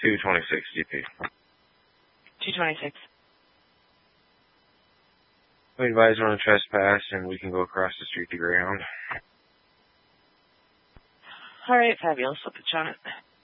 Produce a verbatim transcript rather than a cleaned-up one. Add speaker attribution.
Speaker 1: two twenty-six D P.
Speaker 2: two twenty-six.
Speaker 1: We advise on a trespass, and we can go across the street to ground.
Speaker 2: All right, fabulous. I'll put you on it.